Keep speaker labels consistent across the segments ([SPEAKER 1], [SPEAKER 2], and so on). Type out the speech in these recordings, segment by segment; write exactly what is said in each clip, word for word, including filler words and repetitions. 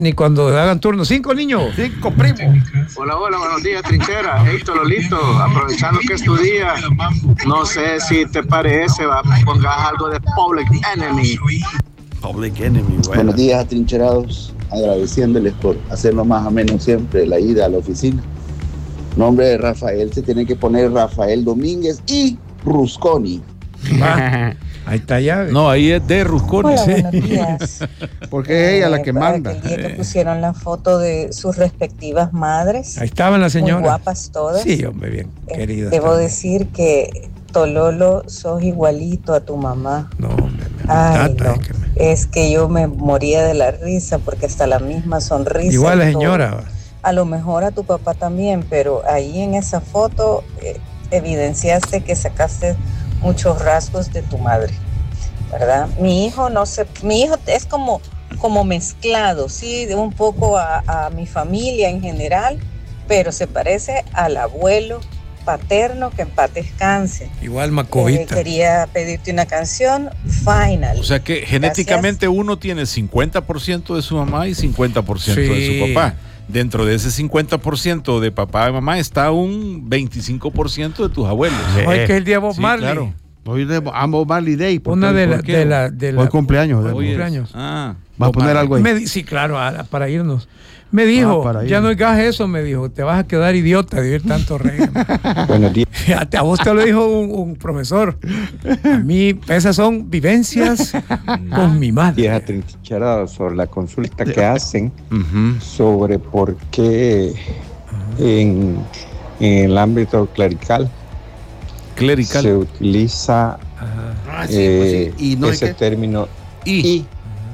[SPEAKER 1] Ni cuando hagan turno. Cinco niños.
[SPEAKER 2] Cinco primos.
[SPEAKER 3] Hola, hola, buenos días, Trinchera. Héctor Lolito, aprovechando que es tu día, no sé si te parece, va, pongas algo de Public Enemy.
[SPEAKER 2] Public Enemy, bueno.
[SPEAKER 4] Buenos días, atrincherados. Agradeciéndoles por hacerlo más o menos siempre la ida a la oficina. Nombre de Rafael se tiene que poner Rafael Domínguez y Rusconi.
[SPEAKER 1] Ah, ahí está ya.
[SPEAKER 2] No, ahí es de Rusconi.
[SPEAKER 5] Hola,
[SPEAKER 2] Sí.
[SPEAKER 5] buenos días.
[SPEAKER 2] Porque es ella la que
[SPEAKER 5] Para
[SPEAKER 2] manda.
[SPEAKER 5] aquel día que pusieron la foto de sus respectivas madres.
[SPEAKER 1] Ahí estaban las señoras.
[SPEAKER 5] Muy guapas todas.
[SPEAKER 1] Sí, hombre, bien,
[SPEAKER 5] Eh,
[SPEAKER 1] queridas.
[SPEAKER 5] Debo
[SPEAKER 1] también.
[SPEAKER 5] decir que Tololo, sos igualito a tu mamá.
[SPEAKER 1] No, hombre, me
[SPEAKER 5] Ay,
[SPEAKER 1] tata,
[SPEAKER 5] no.
[SPEAKER 1] es que me-
[SPEAKER 5] Es que yo me moría de la risa porque hasta la misma sonrisa.
[SPEAKER 1] Igual la
[SPEAKER 5] y todo.
[SPEAKER 1] señora.
[SPEAKER 5] A lo mejor a tu papá también, pero ahí en esa foto eh, evidenciaste que sacaste muchos rasgos de tu madre, ¿verdad? Mi hijo no sé, mi hijo es como, como mezclado, sí, de un poco a, a mi familia en general, pero se parece al abuelo paterno, que en paz descanse.
[SPEAKER 1] Igual
[SPEAKER 5] Eh,
[SPEAKER 1] Macovita.
[SPEAKER 5] quería pedirte una canción, Final.
[SPEAKER 6] O sea que genéticamente uno tiene cincuenta por ciento de su mamá y cincuenta por ciento
[SPEAKER 1] Sí.
[SPEAKER 6] de su papá. Dentro de ese cincuenta por ciento de papá y mamá está un veinticinco por ciento de tus abuelos.
[SPEAKER 1] Hoy que es el día de Bob
[SPEAKER 6] Sí,
[SPEAKER 1] Marley.
[SPEAKER 6] claro.
[SPEAKER 2] Hoy de Bob Marley Day. ¿por
[SPEAKER 1] Una
[SPEAKER 2] qué?
[SPEAKER 1] de
[SPEAKER 2] ¿Por
[SPEAKER 1] las
[SPEAKER 2] qué?
[SPEAKER 1] de la de la
[SPEAKER 2] Hoy cumpleaños. de-
[SPEAKER 1] Hoy
[SPEAKER 6] Oye,
[SPEAKER 1] cumpleaños.
[SPEAKER 6] Ah,
[SPEAKER 2] ¿Vas a
[SPEAKER 6] Bob
[SPEAKER 2] poner
[SPEAKER 6] Marley.
[SPEAKER 2] algo ahí?
[SPEAKER 1] Me di- sí, claro, a- para irnos. Me dijo,
[SPEAKER 2] Ah, para
[SPEAKER 1] ya
[SPEAKER 2] irnos.
[SPEAKER 1] no hagas eso, me dijo, te vas a quedar idiota de ir tanto rey.
[SPEAKER 4] Buenos días.
[SPEAKER 1] A a vos te lo dijo un, un profesor. A mí, esas son vivencias con mi madre.
[SPEAKER 7] Días atrincherados sobre la consulta que hacen
[SPEAKER 6] Ujú.
[SPEAKER 7] sobre por qué en, en el ámbito clerical
[SPEAKER 6] Clerical.
[SPEAKER 7] se utiliza
[SPEAKER 2] Ah, sí,
[SPEAKER 7] eh,
[SPEAKER 2] pues sí. Y no hay
[SPEAKER 7] ese
[SPEAKER 2] que-
[SPEAKER 7] término
[SPEAKER 6] Y.
[SPEAKER 7] y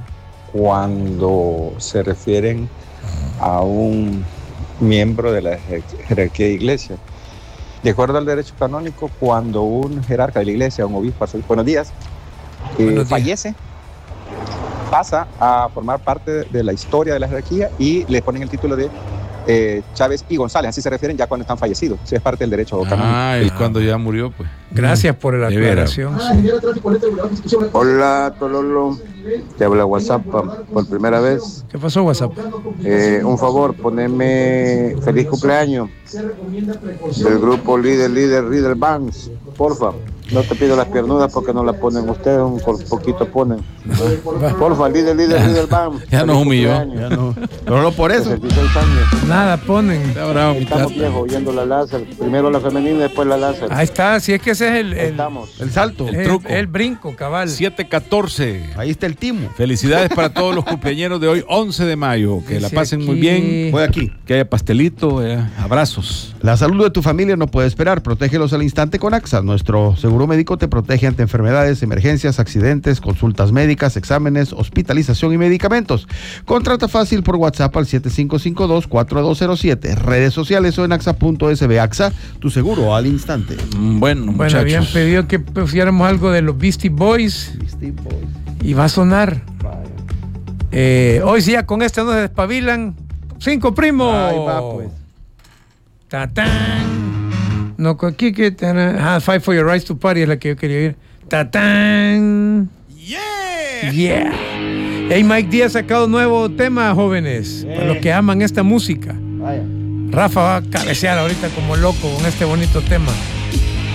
[SPEAKER 7] cuando se refieren a un miembro de la jer- jerarquía de iglesia. De acuerdo al derecho canónico, cuando un jerarca de la iglesia, un obispo, buenos días, eh,
[SPEAKER 1] Buenos días.
[SPEAKER 7] fallece, pasa a formar parte de la historia de la jerarquía y le ponen el título de eh, Chávez y González, así se refieren ya cuando están fallecidos. Eso es parte del derecho canónico.
[SPEAKER 6] Ah, y cuando ya murió, pues.
[SPEAKER 1] Gracias por la
[SPEAKER 6] De veras.
[SPEAKER 1] aclaración.
[SPEAKER 4] Hola, Tololo. Te habla WhatsApp pa- por primera vez.
[SPEAKER 1] ¿Qué pasó, WhatsApp?
[SPEAKER 4] Eh, un favor, poneme feliz cumpleaños del grupo Líder, Líder, Líder Bands. Porfa. No te pido las piernudas porque no las ponen ustedes, un por poquito ponen. Porfa, Líder, Líder, Líder Bands.
[SPEAKER 6] Ya nos
[SPEAKER 4] Feliz
[SPEAKER 6] humilló.
[SPEAKER 4] cumpleaños.
[SPEAKER 2] Ya no. Pero no por eso.
[SPEAKER 4] sesenta y seis años.
[SPEAKER 1] Nada, ponen.
[SPEAKER 6] Está bravo, mi
[SPEAKER 4] Estamos
[SPEAKER 6] tata.
[SPEAKER 4] viejos oyendo la láser. Primero la femenina, después la láser.
[SPEAKER 1] Ahí está, si es que ese es el, el,
[SPEAKER 4] Estamos.
[SPEAKER 2] El salto.
[SPEAKER 1] el,
[SPEAKER 6] truco.
[SPEAKER 1] el brinco, cabal.
[SPEAKER 6] siete catorce.
[SPEAKER 2] Ahí está el timo.
[SPEAKER 6] Felicidades para todos los cumpleaños de hoy, once de mayo. Que la
[SPEAKER 1] Dice
[SPEAKER 6] pasen muy
[SPEAKER 1] aquí-
[SPEAKER 6] bien.
[SPEAKER 2] Voy aquí.
[SPEAKER 6] Que haya pastelito, eh, abrazos.
[SPEAKER 2] La salud de tu familia no puede esperar. Protégelos al instante con AXA. Nuestro seguro médico te protege ante enfermedades, emergencias, accidentes, consultas médicas, exámenes, hospitalización y medicamentos. Contrata fácil por WhatsApp al siete cinco cinco dos, cuatro dos cero siete. Redes sociales o en axa punto es be. AXA, tu seguro al instante.
[SPEAKER 6] Mm, Bueno,
[SPEAKER 1] Bueno,
[SPEAKER 6] muchachos.
[SPEAKER 1] habían pedido que pusiéramos algo de los Beastie Boys y va a sonar. Eh, hoy sí, ya con este no se despabilan. Cinco primos.
[SPEAKER 2] Ahí va, pues.
[SPEAKER 1] Tatán. No, aquí que. Ah, Fight for Your Rights to Party es la que yo quería oír. Tatán. Yeah. Yeah. Hey, Mike Díaz ha sacado un nuevo tema, jóvenes. Para los que aman esta música.
[SPEAKER 2] Vaya.
[SPEAKER 1] Rafa va a cabecear ahorita como loco con este bonito tema.